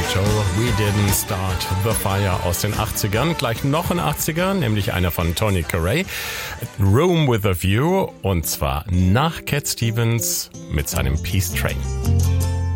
Joe, We Didn't Start the Fire aus den 80ern. Gleich noch ein 80er, nämlich einer von Tony Carey, Room with a View, und zwar nach Cat Stevens mit seinem Peace Train.